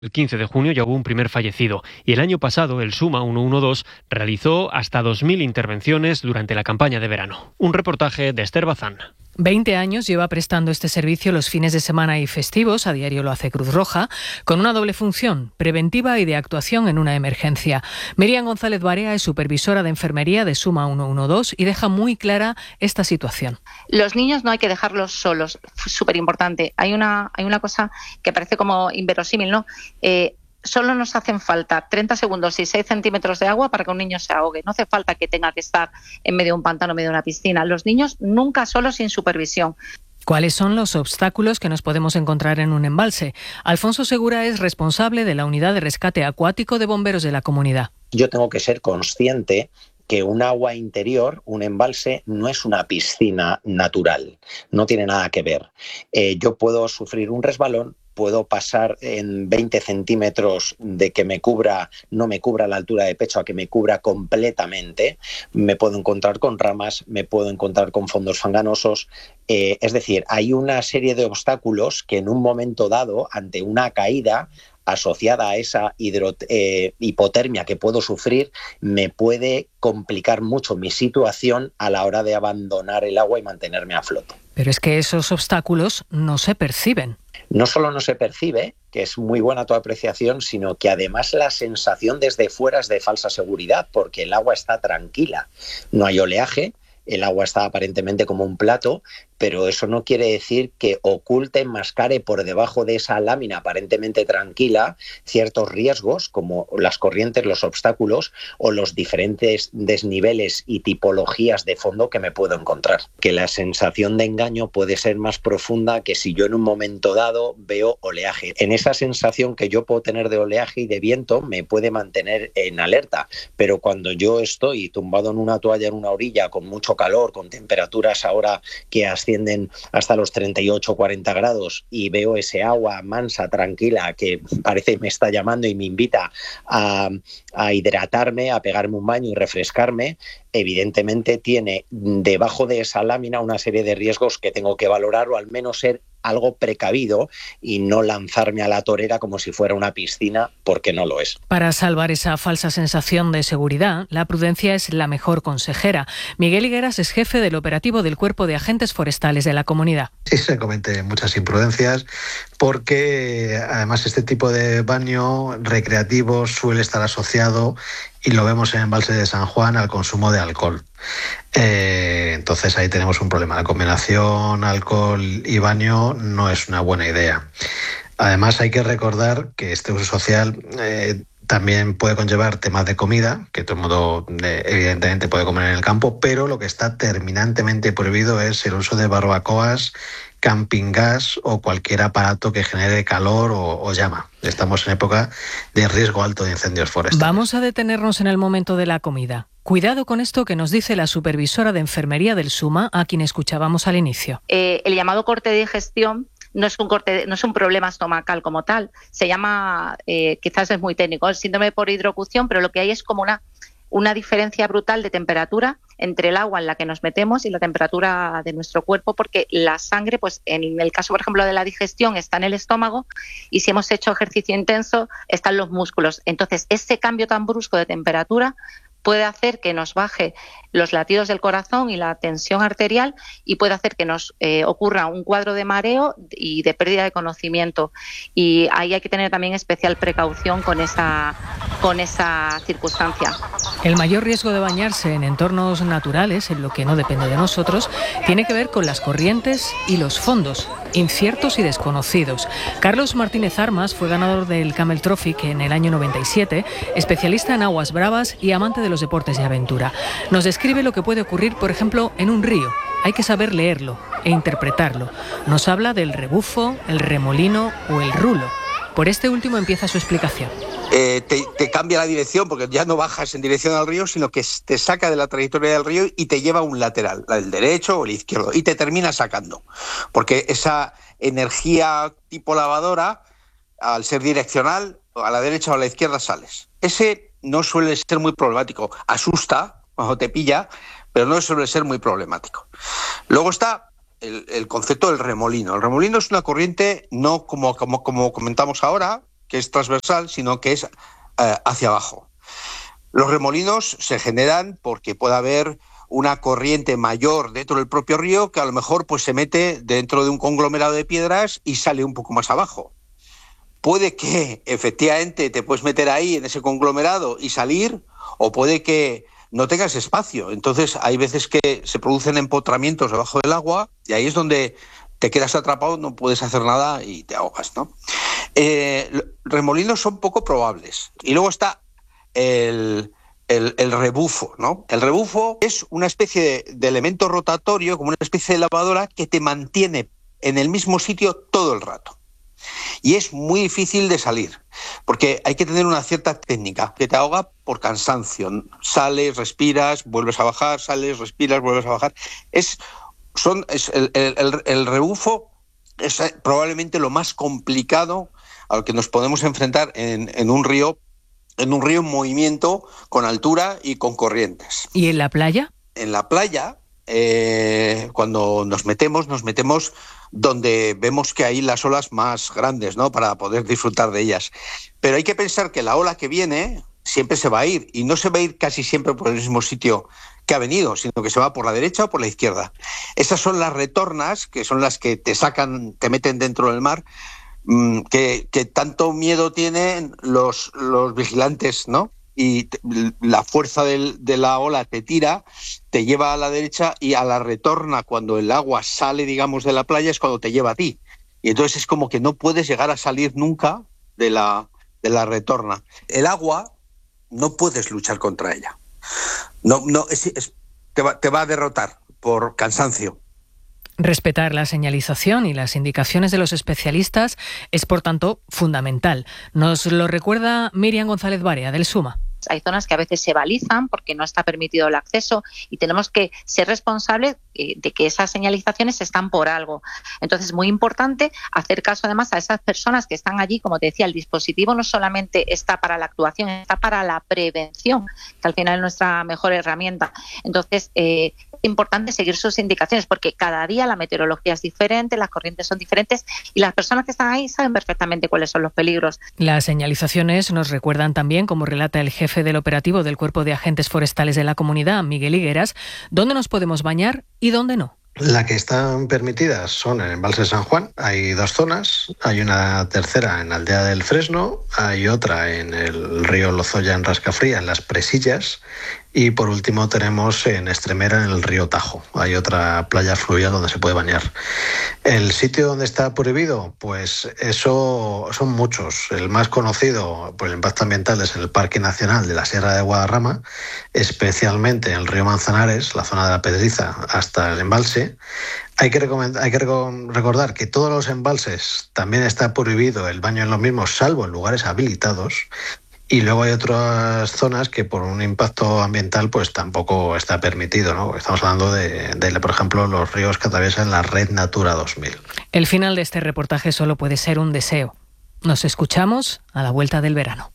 El 15 de junio ya hubo un primer fallecido y el año pasado el SUMA 112 realizó hasta 2.000 intervenciones durante la campaña de verano. Un reportaje de Esther Bazán. 20 años lleva prestando este servicio los fines de semana y festivos, a diario lo hace Cruz Roja, con una doble función, preventiva y de actuación en una emergencia. Miriam González Barea es supervisora de enfermería de SUMA 112 y deja muy clara esta situación. Los niños no hay que dejarlos solos, súper importante. Hay una cosa que parece como inverosímil, ¿no? Solo nos hacen falta 30 segundos y 6 centímetros de agua para que un niño se ahogue. No hace falta que tenga que estar en medio de un pantano, en medio de una piscina. Los niños nunca solos sin supervisión. ¿Cuáles son los obstáculos que nos podemos encontrar en un embalse? Alfonso Segura es responsable de la unidad de rescate acuático de bomberos de la comunidad. Yo tengo que ser consciente que un agua interior, un embalse, no es una piscina natural, no tiene nada que ver. Yo puedo sufrir un resbalón, puedo pasar en 20 centímetros de que no me cubra la altura de pecho a que me cubra completamente, me puedo encontrar con ramas, me puedo encontrar con fondos fanganosos, es decir, hay una serie de obstáculos que en un momento dado, ante una caída, asociada a esa hipotermia que puedo sufrir, me puede complicar mucho mi situación a la hora de abandonar el agua y mantenerme a flote. Pero es que esos obstáculos no se perciben. No solo no se percibe, que es muy buena tu apreciación, sino que además la sensación desde fuera es de falsa seguridad, porque el agua está tranquila, no hay oleaje, el agua está aparentemente como un plato, pero eso no quiere decir que oculte, enmascare por debajo de esa lámina aparentemente tranquila ciertos riesgos como las corrientes, los obstáculos o los diferentes desniveles y tipologías de fondo que me puedo encontrar. Que la sensación de engaño puede ser más profunda que si yo en un momento dado veo oleaje. En esa sensación que yo puedo tener de oleaje y de viento me puede mantener en alerta, pero cuando yo estoy tumbado en una toalla en una orilla con mucho calor, con temperaturas ahora que ascienden hasta los 38 o 40 grados y veo ese agua mansa, tranquila, que parece me está llamando y me invita a hidratarme, a pegarme un baño y refrescarme, evidentemente tiene debajo de esa lámina una serie de riesgos que tengo que valorar o al menos ser algo precavido y no lanzarme a la torera como si fuera una piscina, porque no lo es. Para salvar esa falsa sensación de seguridad, la prudencia es la mejor consejera. Miguel Higueras es jefe del operativo del Cuerpo de Agentes Forestales de la comunidad. Sí, se cometen muchas imprudencias porque además este tipo de baño recreativo suele estar asociado, y lo vemos en el embalse de San Juan, al consumo de alcohol. Entonces ahí tenemos un problema. La combinación alcohol y baño no es una buena idea. Además hay que recordar que este uso social también puede conllevar temas de comida, que todo el mundo evidentemente puede comer en el campo, pero lo que está terminantemente prohibido es el uso de barbacoas, camping gas o cualquier aparato que genere calor o llama. Estamos en época de riesgo alto de incendios forestales. Vamos a detenernos en el momento de la comida. Cuidado con esto que nos dice la supervisora de enfermería del SUMA, a quien escuchábamos al inicio. El llamado corte de digestión no es un problema estomacal como tal. Se llama, quizás es muy técnico, el síndrome por hidrocución, pero lo que hay es como una diferencia brutal de temperatura entre el agua en la que nos metemos y la temperatura de nuestro cuerpo, porque la sangre, pues en el caso, por ejemplo, de la digestión, está en el estómago, y si hemos hecho ejercicio intenso, están los músculos. Entonces, ese cambio tan brusco de temperatura puede hacer que nos baje los latidos del corazón y la tensión arterial, y puede hacer que nos ocurra un cuadro de mareo y de pérdida de conocimiento. Y ahí hay que tener también especial precaución con esa circunstancia. El mayor riesgo de bañarse en entornos naturales, en lo que no depende de nosotros, tiene que ver con las corrientes y los fondos, inciertos y desconocidos. Carlos Martínez Armas fue ganador del Camel Trophy en el año 97, especialista en aguas bravas y amante de los deportes de aventura. Nos describe lo que puede ocurrir, por ejemplo, en un río. Hay que saber leerlo e interpretarlo. Nos habla del rebufo, el remolino o el rulo. Por este último empieza su explicación. Te cambia la dirección, porque ya no bajas en dirección al río, sino que te saca de la trayectoria del río y te lleva a un lateral, el derecho o el izquierdo, y te termina sacando. Porque esa energía tipo lavadora, al ser direccional, a la derecha o a la izquierda sales. Ese no suele ser muy problemático. Asusta cuando te pilla, pero no suele ser muy problemático. Luego está el concepto del remolino. El remolino es una corriente, no como comentamos ahora, que es transversal, sino que es hacia abajo. Los remolinos se generan porque puede haber una corriente mayor dentro del propio río que a lo mejor pues se mete dentro de un conglomerado de piedras y sale un poco más abajo. Puede que efectivamente te puedes meter ahí en ese conglomerado y salir, o puede que no tengas espacio. Entonces hay veces que se producen empotramientos debajo del agua y ahí es donde te quedas atrapado, no puedes hacer nada y te ahogas, ¿no? Remolinos son poco probables. Y luego está el rebufo, ¿no? El rebufo es una especie de elemento rotatorio, como una especie de lavadora que te mantiene en el mismo sitio todo el rato. Y es muy difícil de salir, porque hay que tener una cierta técnica que te ahoga por cansancio. Sales, respiras, vuelves a bajar, sales, respiras, vuelves a bajar. El rebufo es probablemente lo más complicado al que nos podemos enfrentar en un río en movimiento, con altura y con corrientes. ¿Y en la playa? En la playa, cuando nos metemos donde vemos que hay las olas más grandes, ¿no? Para poder disfrutar de ellas. Pero hay que pensar que la ola que viene siempre se va a ir, y no se va a ir casi siempre por el mismo sitio que ha venido, sino que se va por la derecha o por la izquierda. Esas son las retornas, que son las que te sacan, te meten dentro del mar, que tanto miedo tienen los vigilantes, ¿no? Y la fuerza de la ola te tira, te lleva a la derecha, y a la retorna, cuando el agua sale, digamos, de la playa, es cuando te lleva a ti. Y entonces es como que no puedes llegar a salir nunca de la retorna. El agua no puedes luchar contra ella. Te va a derrotar por cansancio. Respetar la señalización y las indicaciones de los especialistas es, por tanto, fundamental. Nos lo recuerda Miriam González Barea, del SUMA. Hay zonas que a veces se balizan porque no está permitido el acceso, y tenemos que ser responsables de que esas señalizaciones están por algo. Entonces es muy importante hacer caso además a esas personas que están allí. Como te decía, el dispositivo no solamente está para la actuación, está para la prevención, que al final es nuestra mejor herramienta. Entonces es importante seguir sus indicaciones, porque cada día la meteorología es diferente, las corrientes son diferentes, y las personas que están ahí saben perfectamente cuáles son los peligros. Las señalizaciones nos recuerdan también, como relata el jefe del operativo del Cuerpo de Agentes Forestales de la Comunidad, Miguel Higueras, dónde nos podemos bañar y dónde no. La que están permitidas son en el embalse de San Juan. Hay 2 zonas, hay una tercera en Aldea del Fresno, hay otra en el río Lozoya en Rascafría, en Las Presillas, y por último tenemos en Estremera, en el río Tajo. Hay otra playa fluvial donde se puede bañar. ¿El sitio donde está prohibido? Pues eso son muchos. El más conocido por el impacto ambiental es el Parque Nacional de la Sierra de Guadarrama, especialmente en el río Manzanares, la zona de la Pedriza, hasta el embalse. Hay que recordar que todos los embalses también está prohibido el baño en los mismos, salvo en lugares habilitados. Y luego hay otras zonas que por un impacto ambiental pues tampoco está permitido, ¿no? Estamos hablando de, por ejemplo, los ríos que atraviesan la Red Natura 2000. El final de este reportaje solo puede ser un deseo. Nos escuchamos a la vuelta del verano.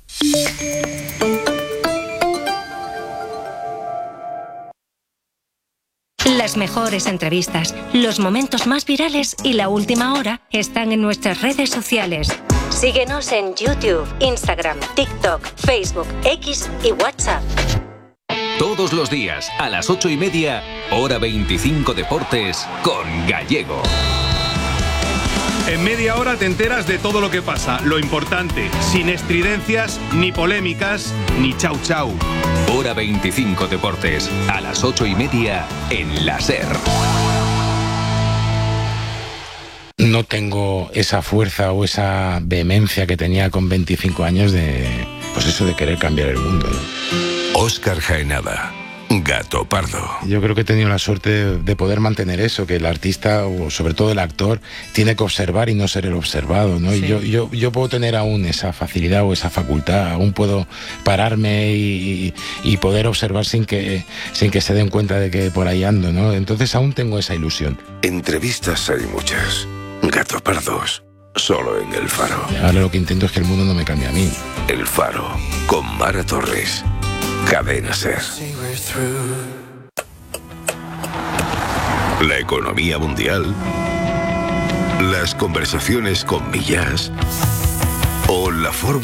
Las mejores entrevistas, los momentos más virales y la última hora están en nuestras redes sociales. Síguenos en YouTube, Instagram, TikTok, Facebook, X y WhatsApp. Todos los días a las 8:30, Hora 25 Deportes con Gallego. En media hora te enteras de todo lo que pasa, lo importante, sin estridencias, ni polémicas, ni chau chau. Hora 25 Deportes, a las 8:30 en la SER. No tengo esa fuerza o esa vehemencia que tenía con 25 años de querer cambiar el mundo, ¿no? Óscar Jaenada, Gato Pardo. Yo creo que he tenido la suerte de poder mantener eso, que el artista, o sobre todo el actor, tiene que observar y no ser el observado, ¿no? Sí. Y yo puedo tener aún esa facilidad o esa facultad, aún puedo pararme y poder observar sin que se den cuenta de que por ahí ando, ¿no? Entonces aún tengo esa ilusión. Entrevistas hay muchas. Gato Pardos, solo en El Faro. Ahora lo que intento es que el mundo no me cambie a mí. El Faro, con Mara Torres. Cadena SER. La economía mundial. Las conversaciones con Millás. o la Fórmula